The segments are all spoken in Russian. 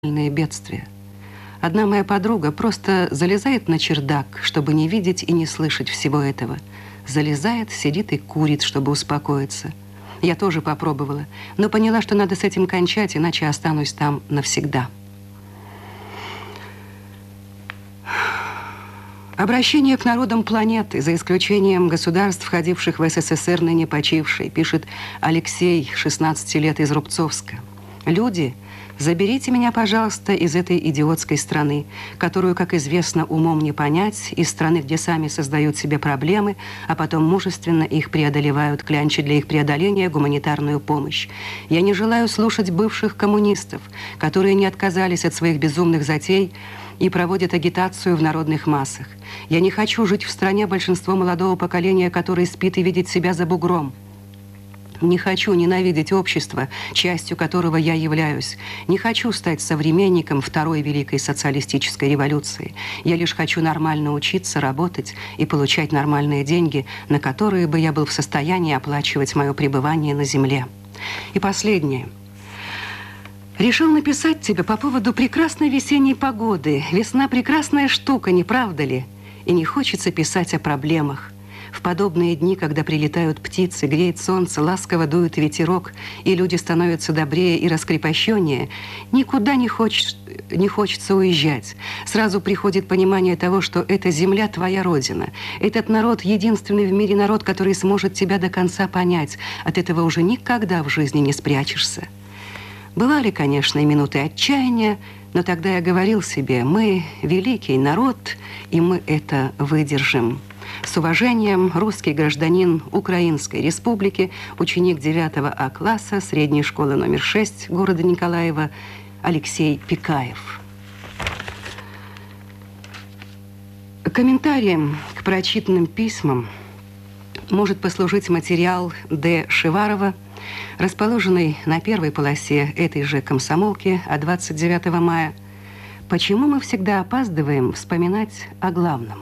бедствия. Одна моя подруга просто залезает на чердак, чтобы не видеть и не слышать всего этого. Залезает, сидит и курит, чтобы успокоиться. Я тоже попробовала, но поняла, что надо с этим кончать, иначе останусь там навсегда. Обращение к народам планеты, за исключением государств, входивших в СССР, ныне почившей, пишет Алексей, 16 лет, из Рубцовска. Люди, заберите меня, пожалуйста, из этой идиотской страны, которую, как известно, умом не понять, из страны, где сами создают себе проблемы, а потом мужественно их преодолевают, клянча для их преодоления гуманитарную помощь. Я не желаю слушать бывших коммунистов, которые не отказались от своих безумных затей и проводят агитацию в народных массах. Я не хочу жить в стране большинства молодого поколения, которое спит и видит себя за бугром. Не хочу ненавидеть общество, частью которого я являюсь. Не хочу стать современником Второй Великой социалистической революции. Я лишь хочу нормально учиться, работать и получать нормальные деньги, на которые бы я был в состоянии оплачивать мое пребывание на земле. И последнее. Решил написать тебе по поводу прекрасной весенней погоды. Весна – прекрасная штука, не правда ли? И не хочется писать о проблемах. В подобные дни, когда прилетают птицы, греет солнце, ласково дует ветерок, и люди становятся добрее и раскрепощеннее, никуда не хочется уезжать. Сразу приходит понимание того, что эта земля твоя родина. Этот народ – единственный в мире народ, который сможет тебя до конца понять. От этого уже никогда в жизни не спрячешься. Бывали, конечно, и минуты отчаяния, но тогда я говорил себе: мы великий народ, и мы это выдержим. С уважением, русский гражданин Украинской Республики, ученик 9 А класса средней школы номер 6 города Николаева, Алексей Пикаев. Комментарием к прочитанным письмам может послужить материал Д. Шиварова, расположенный на первой полосе этой же комсомолки от 29 мая. Почему мы всегда опаздываем вспоминать о главном?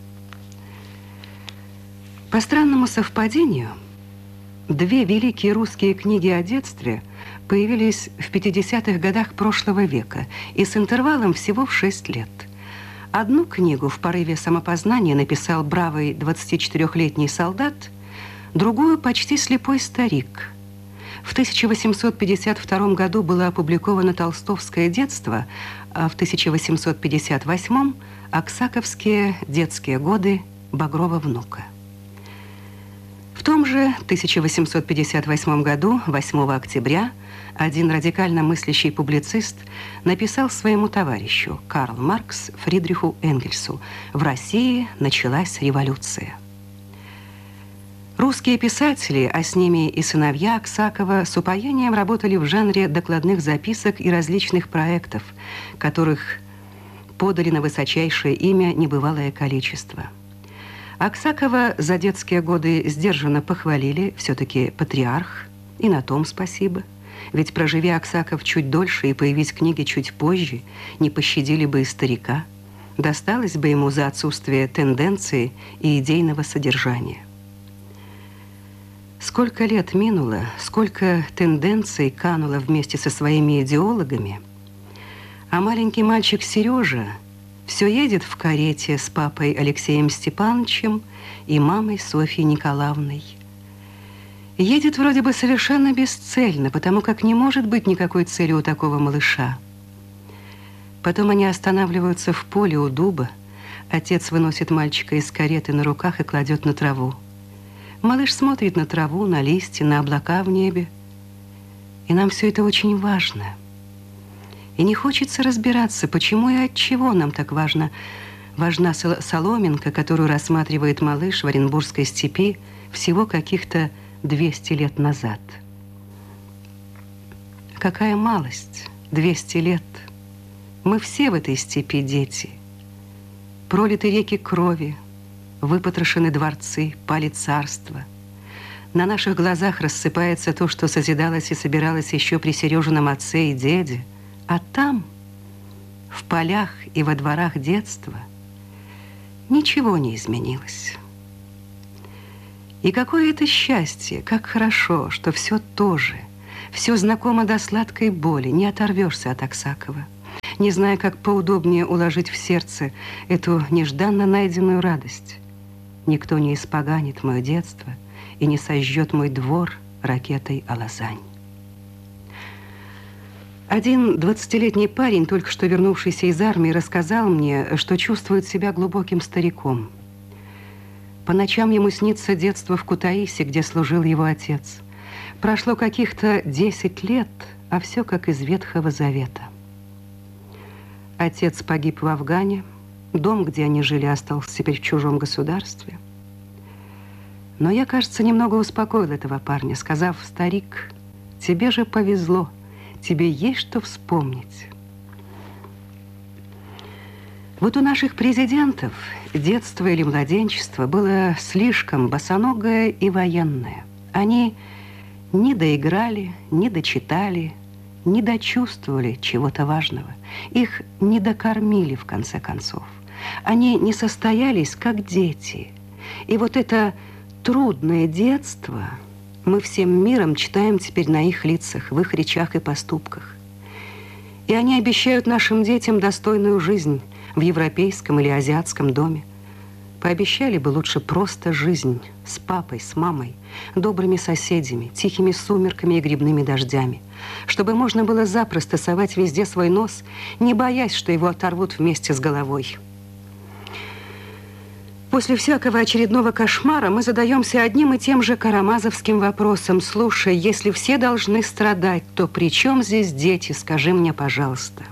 По странному совпадению, две великие русские книги о детстве появились в 50-х годах прошлого века и с интервалом всего в 6 лет. Одну книгу в порыве самопознания написал бравый 24-летний солдат, другую – почти слепой старик. В 1852 году было опубликовано «Толстовское детство», а в 1858 – «Аксаковские детские годы Багрова внука». В том же 1858 году, 8 октября, один радикально мыслящий публицист написал своему товарищу Карл Маркс Фридриху Энгельсу: «В России началась революция». Русские писатели, а с ними и сыновья Аксакова, с упоением работали в жанре докладных записок и различных проектов, которых подали на высочайшее имя небывалое количество. Аксакова за детские годы сдержанно похвалили, все-таки патриарх, и на том спасибо. Ведь проживи Аксаков чуть дольше и появись книги чуть позже, не пощадили бы и старика. Досталось бы ему за отсутствие тенденции и идейного содержания. Сколько лет минуло, сколько тенденций кануло вместе со своими идеологами, а маленький мальчик Сережа все едет в карете с папой Алексеем Степановичем и мамой Софьей Николаевной. Едет вроде бы совершенно бесцельно, потому как не может быть никакой цели у такого малыша. Потом они останавливаются в поле у дуба. Отец выносит мальчика из кареты на руках и кладет на траву. Малыш смотрит на траву, на листья, на облака в небе. И нам все это очень важно. И не хочется разбираться, почему и от чего нам так важна соломинка, которую рассматривает малыш в Оренбургской степи всего каких-то 200 лет назад. Какая малость, 200 лет. Мы все в этой степи дети. Пролиты реки крови, выпотрошены дворцы, пали царства. На наших глазах рассыпается то, что созидалось и собиралось еще при Сережином отце и деде. А там, в полях и во дворах детства, ничего не изменилось. И какое это счастье, как хорошо, что все то же, все знакомо до сладкой боли, не оторвешься от Аксакова. не зная, как поудобнее уложить в сердце эту нежданно найденную радость. Никто не испоганит мое детство и не сожжет мой двор ракетой Алазань. Один 20-летний парень, только что вернувшийся из армии, рассказал мне, что чувствует себя глубоким стариком. По ночам ему снится детство в Кутаиси, где служил его отец. Прошло каких-то 10 лет, а все как из Ветхого Завета. Отец погиб в Афгане, дом, где они жили, остался теперь в чужом государстве. Но я, кажется, немного успокоил этого парня, сказав: «Старик, тебе же повезло, тебе есть что вспомнить». Вот у наших президентов детство или младенчество было слишком босоногое и военное. Они не доиграли, не дочитали, не дочувствовали чего-то важного. Их не докормили, в конце концов. Они не состоялись, как дети. И вот это трудное детство мы всем миром читаем теперь на их лицах, в их речах и поступках. И они обещают нашим детям достойную жизнь в европейском или азиатском доме. Пообещали бы лучше просто жизнь с папой, с мамой, добрыми соседями, тихими сумерками и грибными дождями, чтобы можно было запросто совать везде свой нос, не боясь, что его оторвут вместе с головой. После всякого очередного кошмара мы задаемся одним и тем же карамазовским вопросом: «Слушай, если все должны страдать, то при чем здесь дети? Скажи мне, пожалуйста».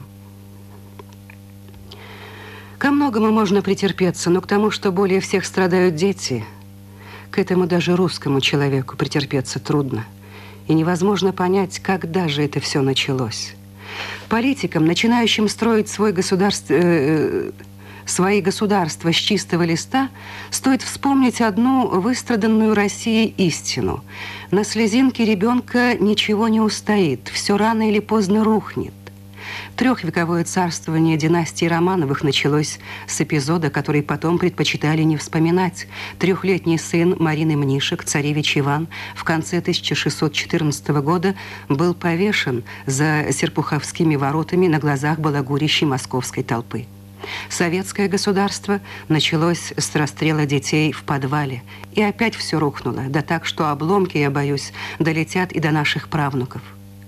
Ко многому можно претерпеться, но к тому, что более всех страдают дети, к этому даже русскому человеку претерпеться трудно. И невозможно понять, когда же это все началось. Политикам, начинающим строить свои государства с чистого листа, стоит вспомнить одну выстраданную Россией истину. На слезинке ребенка ничего не устоит, все рано или поздно рухнет. Трехвековое царствование династии Романовых началось с эпизода, который потом предпочитали не вспоминать. Трехлетний сын Марины Мнишек, царевич Иван, в конце 1614 года был повешен за Серпуховскими воротами на глазах балагурящей московской толпы. Советское государство началось с расстрела детей в подвале. И опять все рухнуло, да так, что обломки, я боюсь, долетят и до наших правнуков.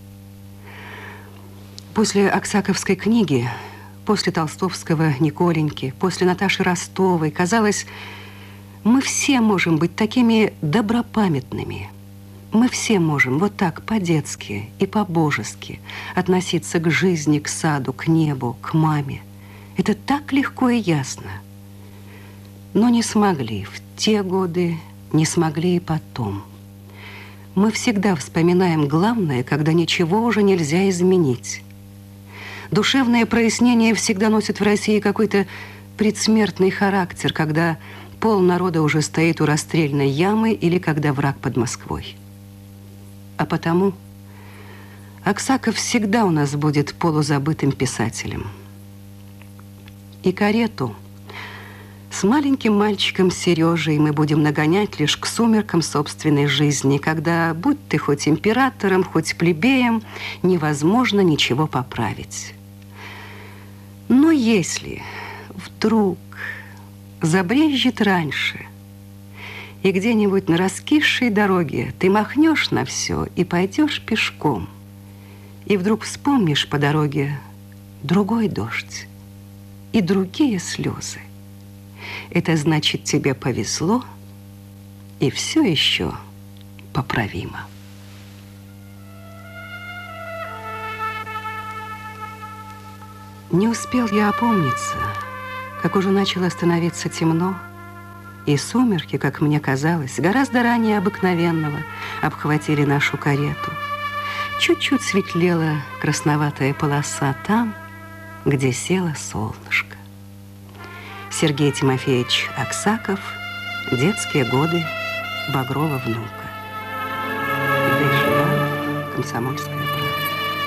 После Аксаковской книги, после толстовского «Николеньки», после Наташи Ростовой, казалось, мы все можем быть такими добропамятными. Мы все можем вот так по-детски и по-божески относиться к жизни, к саду, к небу, к маме. Это так легко и ясно. Но не смогли в те годы, не смогли и потом. Мы всегда вспоминаем главное, когда ничего уже нельзя изменить. Душевное прояснение всегда носит в России какой-то предсмертный характер, когда полнарода уже стоит у расстрельной ямы или когда враг под Москвой. А потому Аксаков всегда у нас будет полузабытым писателем. И карету с маленьким мальчиком Сережей мы будем нагонять лишь к сумеркам собственной жизни, когда, будь ты хоть императором, хоть плебеем, невозможно ничего поправить. Но если вдруг забрезжит раньше, и где-нибудь на раскисшей дороге ты махнешь на все и пойдешь пешком, и вдруг вспомнишь по дороге другой дождь и другие слезы, это значит, тебе повезло, и все еще поправимо. Не успел я опомниться, как уже начало становиться темно, и сумерки, как мне казалось, гораздо ранее обыкновенного обхватили нашу карету. Чуть-чуть светлела красноватая полоса там, где село солнышко. Сергей Тимофеевич Аксаков. Детские годы Багрова внука. Комсомольская.